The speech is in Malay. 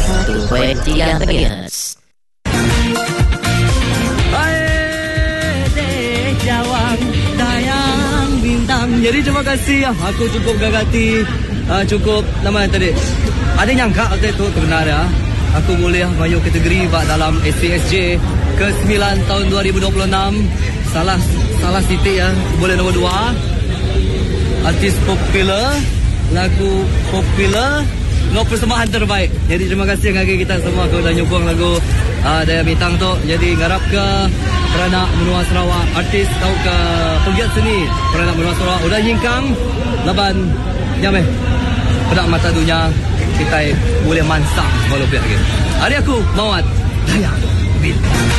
101.3 MHz. Jawang dayang bintang. Jadi terima kasih. Aku cukup gagati. Cukup nama tadi. Ada nyangka waktu itu kebenaran. Aku boleh masuk kategori dalam SPSJ ke-9 tahun 2026. Salah titik ya. Boleh nombor 2. Artis popular, lagu popular, no persembahan terbaik. Jadi terima kasih kepada kita semua aku dah nyokong lagu Daya Bintang tu. Jadi ngarap ke kerana menua Sarawak artis atau ke pegiat seni kerana menua Sarawak udah nyingkang laban jameh pedak mata dunia kita boleh mansang walau lagi. Hari aku Mawat Daya Bintang.